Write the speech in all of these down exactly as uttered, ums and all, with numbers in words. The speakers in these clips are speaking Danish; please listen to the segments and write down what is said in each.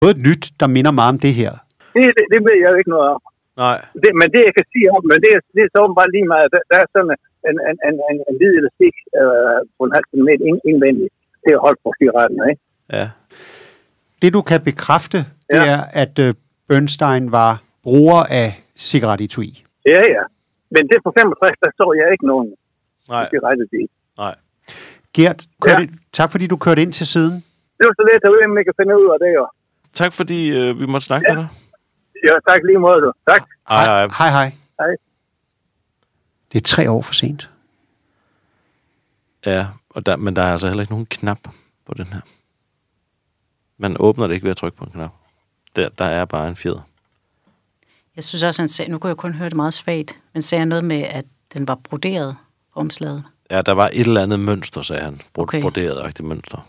noget nyt, der minder meget om det her? Det, det, det ved jeg jo ikke noget om. Nej. Det, men det, jeg kan sige om, men det, det er så bare lige meget, der, der er sådan en, en, en, en, en hvid elastik øh, på en halv kilometer indvendig. Det er holdt på cigaretten, ikke? Ja. Det, du kan bekræfte, det ja. er, at øh, Bernstein var bruger af cigarettetui. Ja, ja. Men det på femogtres, der så jeg ikke nogen cigarettetui. Nej. Gert, ja. det, tak fordi du kørte ind til siden. Det var så let at man kan finde ud af det, jo. Tak fordi øh, vi måtte snakke ja. med dig. Ja, tak lige måde, du. Tak. Hej, hej. Hej, hej. Hej. Det er tre år for sent. Ja, og der, men der er altså heller ikke nogen knap på den her. Man åbner det ikke ved at trykke på en knap. Der, der er bare en fjeder. Jeg synes også, han sagde, nu kunne jeg kun høre det meget svagt, men sagde noget med, at den var broderet omslaget. Ja, der var et eller andet mønster, sagde han. Bro- okay. Broderet-agtigt mønster.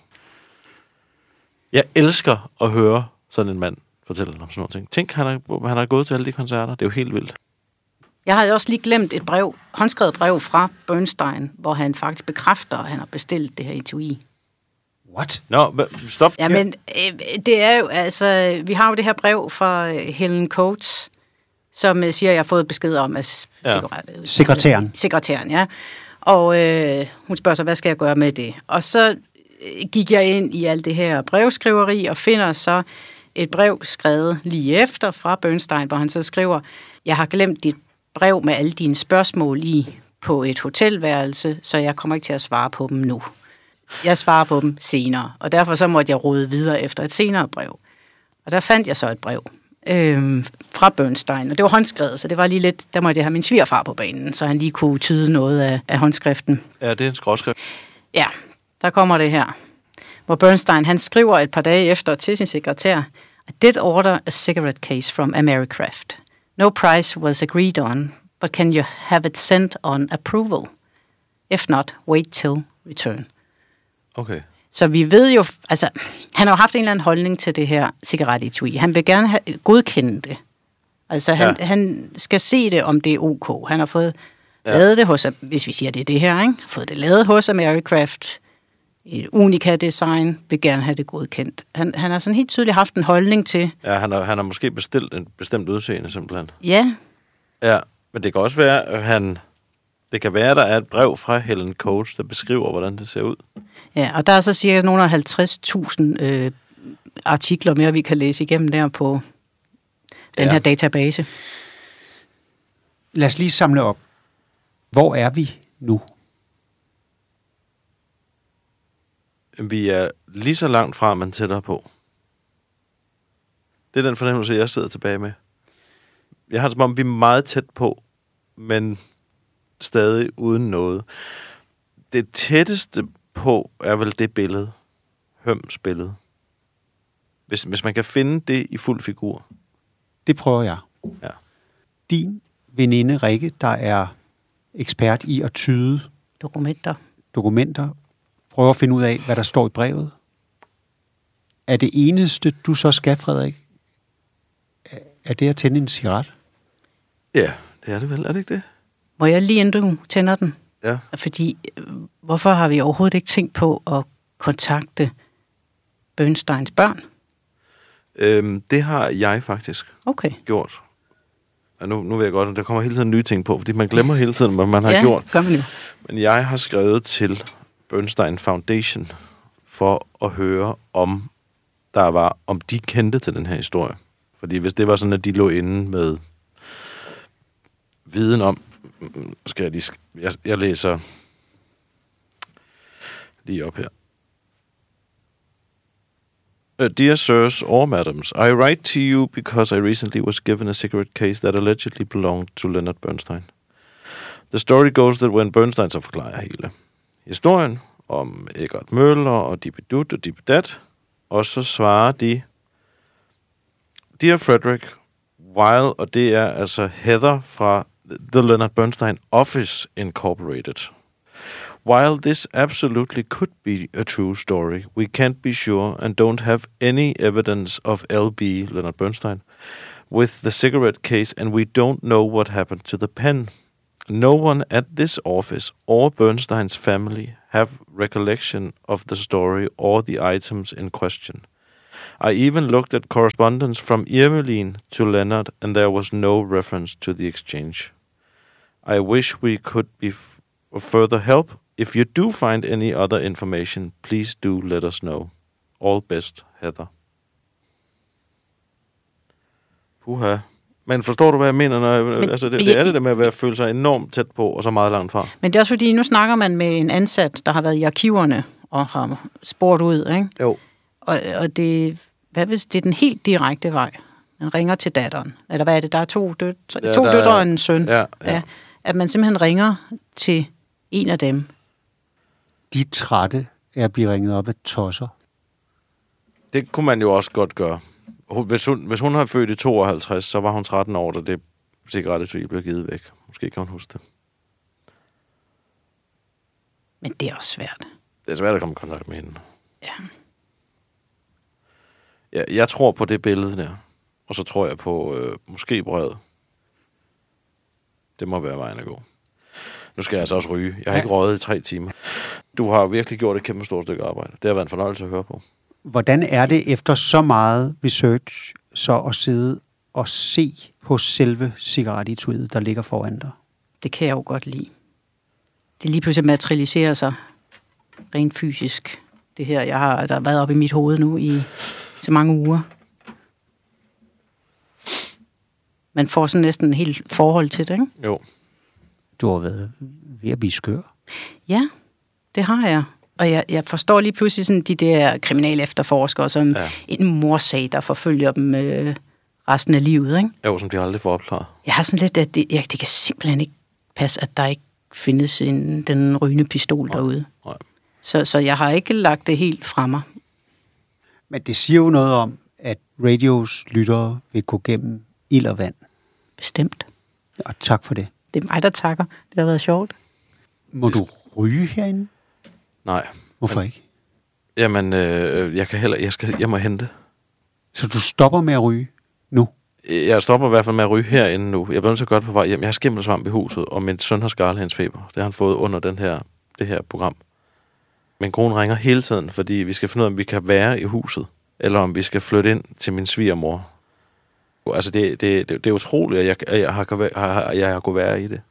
Jeg elsker at høre sådan en mand fortælle om sådan nogle ting. Tænk, han har, han har gået til alle de koncerter. Det er jo helt vildt. Jeg havde også lige glemt et brev, håndskrevet brev fra Bernstein, hvor han faktisk bekræfter, at han har bestilt det her etui. What? Nå, no, stop. Ja, men øh, det er jo, altså, vi har jo det her brev fra Helen Coates, som øh, siger, at jeg har fået besked om, at ja. sekretæren. Sekretæren, ja. Og øh, hun spørger så, hvad skal jeg gøre med det? Og så øh, gik jeg ind i alt det her brevskriveri, og finder så et brev skrevet lige efter fra Bernstein, hvor han så skriver, jeg har glemt dit brev med alle dine spørgsmål i på et hotelværelse, så jeg kommer ikke til at svare på dem nu. Jeg svarer på dem senere, og derfor så måtte jeg rode videre efter et senere brev. Og der fandt jeg så et brev øh, fra Bernstein, og det var håndskrevet, så det var lige lidt, der måtte jeg have min svigerfar på banen, så han lige kunne tyde noget af, af håndskriften. Ja, det er en skråskrift. Ja, der kommer det her, hvor Bernstein, han skriver et par dage efter til sin sekretær, I did order a cigarette case from Americraft. No price was agreed on, but can you have it sent on approval? If not, wait till return. Okay. Så vi ved jo, altså, han har jo haft en eller anden holdning til det her cigarettetui. Han vil gerne have, godkende det. Altså, han, ja. han skal se det, om det er ok. Han har fået ja. lavet det hos, hvis vi siger, det er det her, ikke? Fået det lavet hos Americraft. Et Unica-design, vil gerne have det godkendt. Han, han har sådan helt tydeligt haft en holdning til... Ja, han har, han har måske bestilt en bestemt udseende, simpelthen. Ja. Ja, men det kan også være, at han... Det kan være, at der er et brev fra Helen Coates, der beskriver, hvordan det ser ud. Ja, og der er så cirka nogle af halvtreds tusind øh, artikler mere, vi kan læse igennem der på den ja. her database. Lad os lige samle op. Hvor er vi nu? Vi er lige så langt fra, man tættere på. Det er den fornemmelse, jeg sidder tilbage med. Jeg har det som om, vi er meget tæt på, men stadig uden noget. Det tætteste på er vel det billede. Høms billede. Hvis, hvis man kan finde det i fuld figur. Det prøver jeg. Ja. Din veninde Rikke, der er ekspert i at tyde dokumenter. dokumenter, prøver at finde ud af, hvad der står i brevet. Er det eneste, du så skal, Frederik? Er det at tænde en cigaret? Ja, det er det vel. Er det ikke det? Må jeg lige inden du tænder den? Ja. Fordi, hvorfor har vi overhovedet ikke tænkt på at kontakte Bernsteins børn? Øhm, det har jeg faktisk okay. gjort. Og nu, nu ved jeg godt, at der kommer hele tiden nye ting på, fordi man glemmer hele tiden, hvad man har ja, gjort. Gør man jo. Men jeg har skrevet til Bernstein Foundation for at høre, om der var, om de kendte til den her historie. Fordi hvis det var sådan, at de lå inde med viden om, skal jeg lige, jeg, jeg læser lige op her. Uh, Dear sirs or madams, I write to you because I recently was given a cigarette case that allegedly belonged to Leonard Bernstein. The story goes that when Bernstein så forklarer hele historien om Eggert Møller og Dibidut og Dibidat, og så svarer de, Dear Frederick, while, og det er altså Heather fra The Leonard Bernstein Office Incorporated. While this absolutely could be a true story, we can't be sure and don't have any evidence of L B, Leonard Bernstein, with the cigarette case, and we don't know what happened to the pen. No one at this office or Bernstein's family have recollection of the story or the items in question. I even looked at correspondence from Irmelin to Leonard, and there was no reference to the exchange. I wish we could be f- of further help. If you do find any other information, please do let us know. All best, Heather. Puha. Men forstår du, hvad jeg mener? Når jeg, Men, altså det, jeg, det er det der med at være, føle sig enormt tæt på, og så meget langt fra. Men det er også fordi, nu snakker man med en ansat, der har været i arkiverne og har spurgt ud, ikke? Jo. Og, og det, hvad hvis det er den helt direkte vej? Man ringer til datteren. Eller hvad er det? Der er to, død, ja, to der, døtre og en søn. Ja, ja. Ja, at man simpelthen ringer til en af dem. De er trætte af at blive ringet op af tosser. Det kunne man jo også godt gøre. Hvis hun, hvis hun har født i tooghalvtreds, så var hun tretten år, da det cigarettetui blev givet væk. Måske kan hun huske det. Men det er også svært. Det er svært at komme i kontakt med hende. Ja. Jeg, jeg tror på det billede der. Og så tror jeg på øh, måske brevet. Det må være vejen at gå. Nu skal jeg altså også ryge. Jeg har ja. ikke røget i tre timer. Du har virkelig gjort et kæmpe stort stykke arbejde. Det har været en fornøjelse at høre på. Hvordan er det efter så meget research, så at sidde og se på selve cigarettetuiet, der ligger foran dig? Det kan jeg jo godt lide. Det lige pludselig materialiserer sig rent fysisk. Det her, jeg har, der har været oppe i mit hoved nu i så mange uger. Man får sådan næsten en helt forhold til det, ikke? Jo. Du har været ved at blive skør. Ja, det har jeg. Og jeg, jeg forstår lige pludselig sådan de der kriminelle efterforskere, som ja. en morsag, der forfølger dem øh, resten af livet, ikke? Jo, som de aldrig får opklaret. Jeg har sådan lidt, at det, jeg, det kan simpelthen ikke passe, at der ikke findes en, den rygende pistol nej, derude. Nej. Så, så jeg har ikke lagt det helt fra mig. Men det siger jo noget om, at radios lyttere vil gå gennem ild og vand. Bestemt. Og tak for det. Det er mig, der takker. Det har været sjovt. Må du ryge herinde? Nej. Hvorfor men, ikke? Jamen, øh, jeg kan heller, jeg skal, jeg må hente. Så du stopper med at ryge nu? Jeg stopper i hvert fald med at ryge herinde nu. Jeg bliver nødt til at gøre det på vej hjem. Jeg har skimmelsvamp i huset, og min søn har skarlhændsfeber. Det har han fået under den her, det her program. Min kone ringer hele tiden, fordi vi skal finde ud af, om vi kan være i huset, eller om vi skal flytte ind til min svigermor. Altså, det, det, det, det er utroligt, at jeg, at jeg, har, har, jeg har kunnet være i det.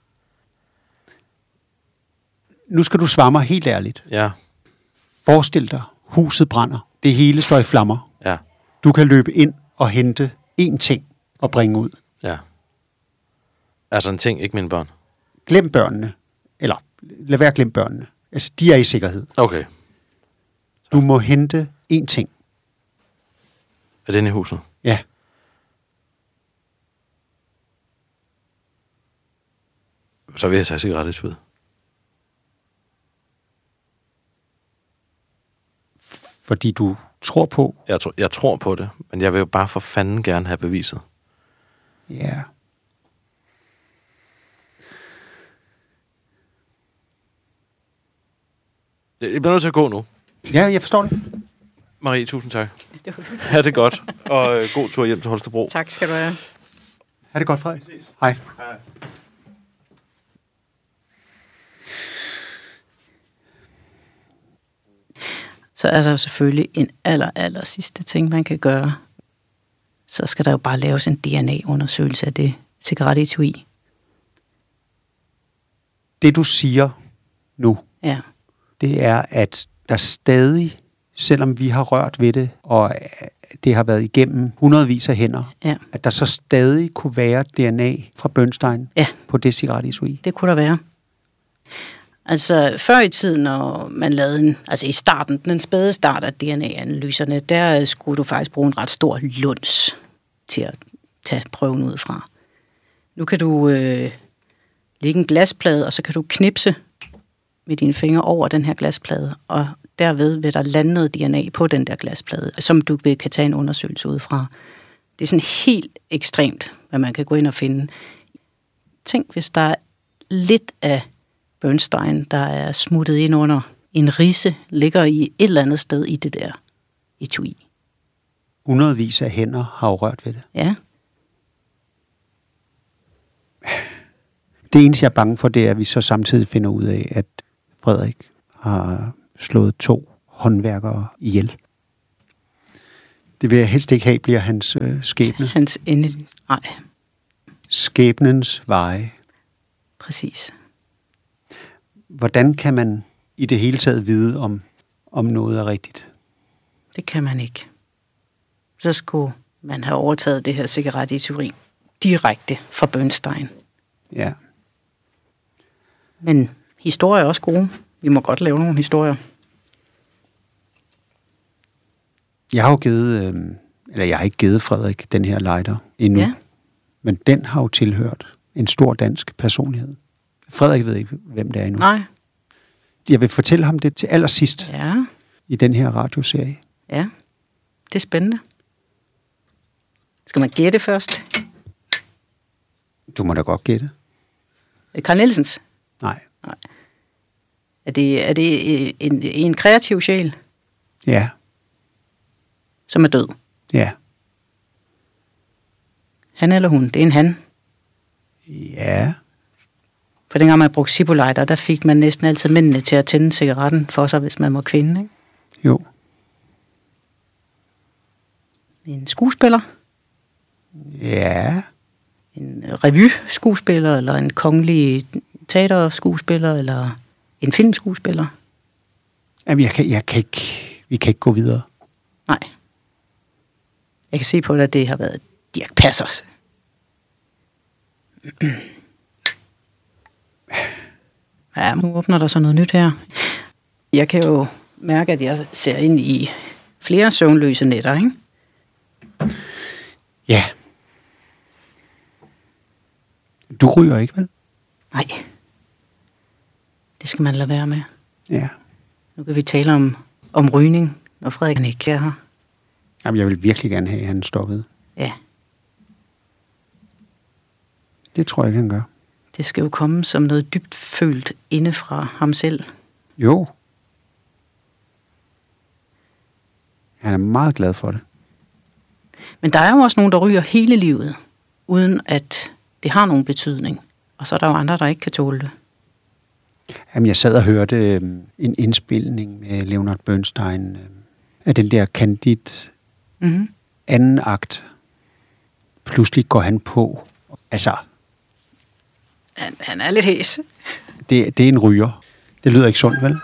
Nu skal du svare mig helt ærligt. Ja. Forestil dig, huset brænder. Det hele står i flammer. Ja. Du kan løbe ind og hente én ting og bringe ud. Ja. Altså en ting, ikke mine børn. Glem børnene. Eller lad være glem børnene. Altså, de er i sikkerhed. Okay. Du må hente én ting. Er den i huset? Ja. Så vil jeg tage cigarettetuiet. Fordi du tror på? Jeg, tro, jeg tror på det, men jeg vil jo bare for fanden gerne have beviset. Ja. Jeg bliver nødt til at gå nu. Ja, jeg forstår det. Marie, tusind tak. Ha' det godt, og øh, god tur hjem til Holstebro. Tak skal du have. Ha' det godt, Frederik. Hej. Hej. Så er der jo selvfølgelig en aller, aller sidste ting, man kan gøre. Så skal der jo bare laves en D N A-undersøgelse af det cigarettetui. Det, du siger nu, Ja. det er, at der stadig, selvom vi har rørt ved det, og det har været igennem hundredvis af hænder, Ja. at der så stadig kunne være D N A fra Bernstein Ja. på det cigarettetui. Det kunne der være. Altså, før i tiden, når man lavede en, altså i starten, den spæde start af D N A-analyserne, der skulle du faktisk bruge en ret stor luns til at tage prøven ud fra. Nu kan du øh, lægge en glasplade, og så kan du knipse med dine fingre over den her glasplade, og derved vil der lande noget D N A på den der glasplade, som du vil kan tage en undersøgelse ud fra. Det er sådan helt ekstremt, hvad man kan gå ind og finde. Tænk, hvis der er lidt af Bernstein, der er smuttet ind under en risse, ligger i et eller andet sted i det der etui. Hundredvis af hænder har jo rørt ved det. Ja. Det eneste, jeg er bange for, det er, at vi så samtidig finder ud af, at Frederik har slået to håndværkere ihjel. Det vil jeg helst ikke have, bliver hans øh, skæbne. Hans endelige... Nej, Skæbnens veje. præcis. Hvordan kan man i det hele taget vide, om, om noget er rigtigt? Det kan man ikke. Så skulle man have overtaget det her cigaretteturi direkte fra Bernstein. Ja. Men historier er også gode. Vi må godt lave nogle historier. Jeg har jo givet, øh, eller jeg har ikke givet Frederik den her lighter endnu. Ja. Men den har jo tilhørt en stor dansk personlighed. Frederik ved ikke, hvem det er endnu. Nej. Jeg vil fortælle ham det til allersidst Ja, i den her radioserie. ja. Det er spændende. Skal man gætte først? Du må da godt gætte. Er det Carl Nielsens? Nej. Er det, er det en, en kreativ sjæl, Ja. som er død? Ja. Han eller hun? Det er en han. Ja. For dengang man brugte Zippo-lighter, der fik man næsten altid mændene til at tænde cigaretten for sig, hvis man var kvinde, ikke? Jo. En skuespiller? Ja. En revyskuespiller, eller en kongelig teaterskuespiller, eller en filmskuespiller? Jamen, jeg kan, jeg kan ikke, vi kan ikke gå videre. Nej. Jeg kan se på det, at det har været Dirch Passers. Ja, nu åbner der så noget nyt her. Jeg kan jo mærke, at jeg ser ind i flere søvnløse nætter, ikke? Ja. Du ryger ikke, vel? Nej. Det skal man lade være med. Ja. Nu kan vi tale om, om rygning, når Frederik ikke er her. Jamen, jeg vil virkelig gerne have, at han stoppede. Ja, Det tror jeg ikke, han gør. det skal jo komme som noget dybt følt inde fra ham selv. Jo. Han er meget glad for det. Men der er jo også nogen, der ryger hele livet, uden at det har nogen betydning. Og så er der jo andre, der ikke kan tåle det. Jamen, jeg sad og hørte øh, en indspilning med Leonard Bernstein øh, af den der Candide Mm-hmm. anden akt. Pludselig går han på. Altså, Han, han er lidt hæs. det, det er en ryger. Det lyder ikke sundt, vel?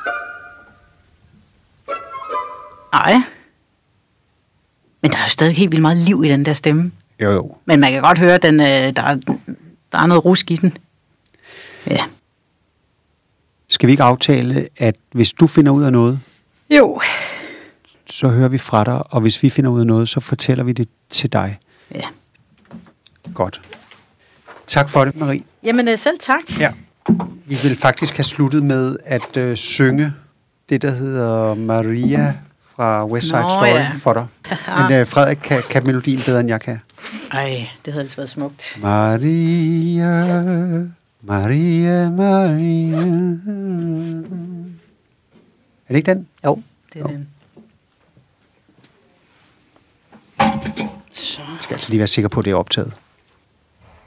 Nej. Men der er jo stadig helt vildt meget liv i den der stemme. Jo, jo. Men man kan godt høre, at den, øh, der, er, der er noget rusk i den. Ja. Skal vi ikke aftale, at hvis du finder ud af noget, Jo. så hører vi fra dig, og hvis vi finder ud af noget, så fortæller vi det til dig. Ja. Godt. Tak for det, Marie. Jamen øh, selv tak. Ja. Vi vil faktisk have sluttet med at øh, synge det, der hedder Maria fra West Side Nå, Story ja. for dig. Men øh, Frederik kan, kan melodien bedre, end jeg kan. Ej, det havde altså været smukt. Maria, Maria, Maria. Er det ikke den? Jo, det er Jo. den. Så. Jeg skal altså lige være sikker på, at det er optaget.